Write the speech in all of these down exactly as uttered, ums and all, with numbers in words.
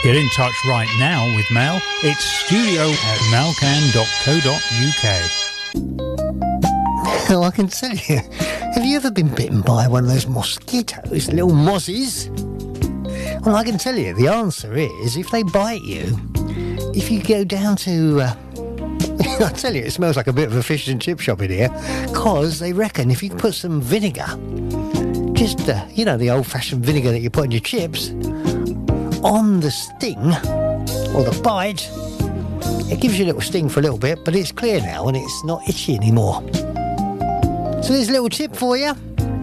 Get in touch right now with Mel. It's studio at malcan dot co dot uk. Well, I can tell you, have you ever been bitten by one of those mosquitoes, little mozzies? Well, I can tell you, the answer is, if they bite you, if you go down to... Uh, I tell you, it smells like a bit of a fish and chip shop in here, because they reckon if you put some vinegar, just, uh, you know, the old-fashioned vinegar that you put in your chips, on the sting, or the bite, it gives you a little sting for a little bit, but it's clear now and it's not itchy anymore. So there's a little tip for you.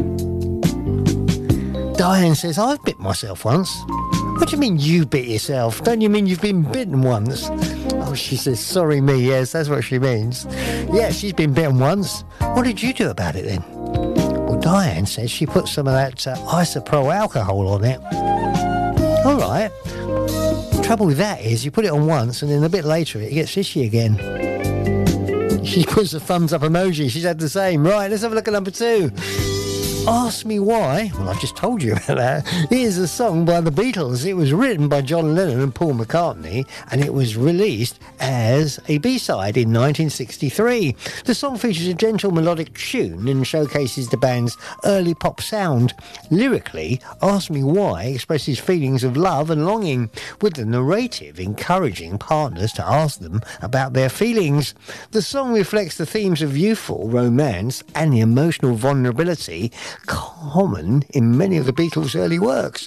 Diane says, I've bit myself once. What do you mean you bit yourself? Don't you mean you've been bitten once? Oh, she says, sorry me, yes, that's what she means. Yeah, she's been bitten once. What did you do about it then? Well, Diane says she put some of that uh, isopropyl alcohol on it. All right. The trouble with that is you put it on once and then a bit later it gets itchy again. She puts a thumbs up emoji. She's had the same. Right, let's have a look at number two. Ask Me Why. Well, I've just told you about that. Here's a song by the Beatles. It was written by John Lennon and Paul McCartney, and it was released as a B-side in nineteen sixty-three. The song features a gentle melodic tune and showcases the band's early pop sound. Lyrically, Ask Me Why expresses feelings of love and longing, with the narrative encouraging partners to ask them about their feelings. The song reflects the themes of youthful romance and the emotional vulnerability common in many of the Beatles' early works.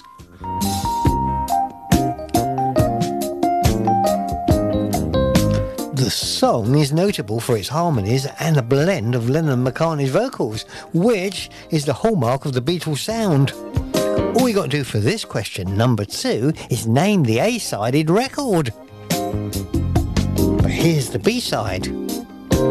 The song is notable for its harmonies and a blend of Lennon and McCartney's vocals, which is the hallmark of the Beatles' sound. All we got to do for this question, number two, is name the A-sided record. But here's the B-side.